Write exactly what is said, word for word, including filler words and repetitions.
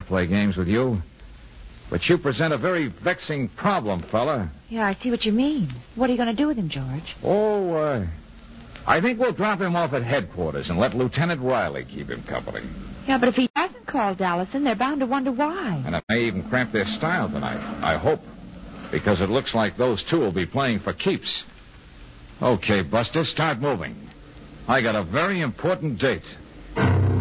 play games with you. But you present a very vexing problem, fella. Yeah, I see what you mean. What are you going to do with him, George? Oh, uh, I think we'll drop him off at headquarters and let Lieutenant Riley keep him company. Yeah, but if he hasn't called Allison, they're bound to wonder why. And it may even cramp their style tonight. I hope. Because it looks like those two will be playing for keeps. Okay, Buster, start moving. I got a very important date.